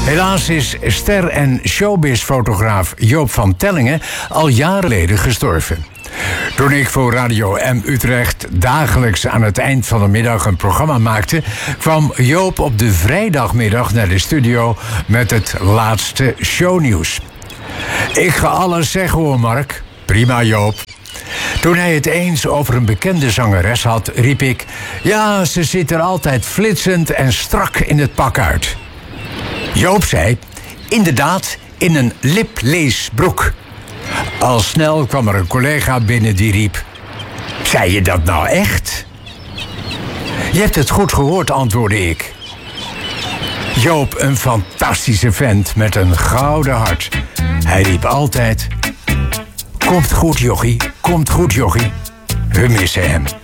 Helaas is ster- en showbiz-fotograaf Joop van Tellingen al jaren geleden gestorven. Toen ik voor Radio M Utrecht dagelijks aan het eind van de middag een programma maakte, kwam Joop op de vrijdagmiddag naar de studio met het laatste shownieuws. Ik ga alles zeggen hoor, Mark. Prima, Joop. Toen hij het eens over een bekende zangeres had, riep ik: ja, ze ziet er altijd flitsend en strak in het pak uit. Joop zei: inderdaad, in een lipleesbroek. Al snel kwam er een collega binnen die riep: zei je dat nou echt? Je hebt het goed gehoord, antwoordde ik. Joop, een fantastische vent met een gouden hart. Hij riep altijd: komt goed, jochie, komt goed, jochie. We missen hem.